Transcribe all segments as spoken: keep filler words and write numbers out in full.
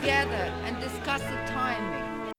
together and discuss the timing.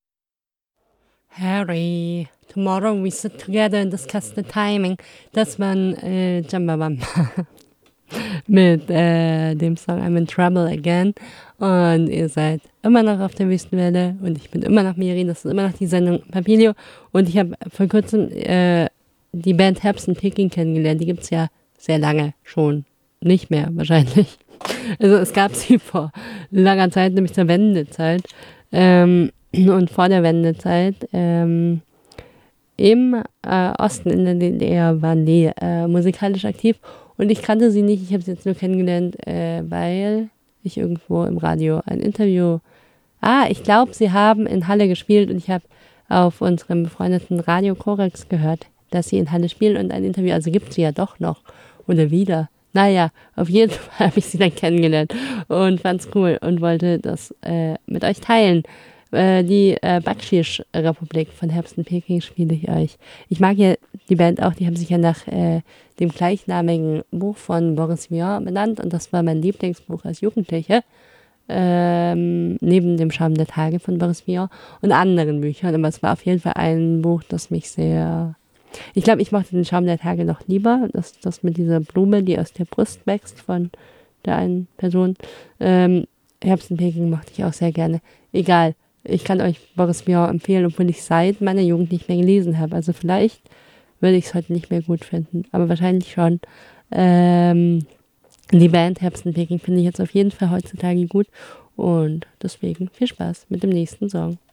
Harry, tomorrow we sit together and discuss the timing. Das waren äh, Jamba Bamba mit äh, dem Song I'm in Trouble Again. Und ihr seid immer noch auf der Wüstenwelle und ich bin immer noch Miri, das ist immer noch die Sendung Papilio. Und ich habe vor kurzem äh, die Band Herbst in Peking kennengelernt. Die gibt es ja sehr lange schon. Nicht mehr wahrscheinlich. Also es gab sie vor langer Zeit, nämlich zur Wendezeit. Ähm, und vor der Wendezeit ähm, im äh, Osten in der D D R waren die äh, musikalisch aktiv. Und ich kannte sie nicht, ich habe sie jetzt nur kennengelernt, äh, weil ich irgendwo im Radio ein Interview... Ah, ich glaube, sie haben in Halle gespielt und ich habe auf unserem befreundeten Radio Korax gehört, dass sie in Halle spielen und ein Interview, also gibt sie ja doch noch oder wieder. Naja, auf jeden Fall habe ich sie dann kennengelernt und fand's cool und wollte das äh, mit euch teilen. Äh, die äh, Bakschisch-Republik von Herbst in Peking spiele ich euch. Ich mag ja die Band auch, die haben sich ja nach äh, dem gleichnamigen Buch von Boris Vian benannt und das war mein Lieblingsbuch als Jugendliche. Ähm, neben dem Charme der Tage von Boris Vian und anderen Büchern, aber es war auf jeden Fall ein Buch, das mich sehr... Ich glaube, ich mochte den Charme der Tage noch lieber, das, das mit dieser Blume, die aus der Brust wächst von der einen Person. Ähm, Herbst in Peking mochte ich auch sehr gerne. Egal, ich kann euch Boris Vian empfehlen, obwohl ich seit meiner Jugend nicht mehr gelesen habe. Also vielleicht würde ich es heute nicht mehr gut finden, aber wahrscheinlich schon. Ähm, die Band Herbst in Peking finde ich jetzt auf jeden Fall heutzutage gut und deswegen viel Spaß mit dem nächsten Song.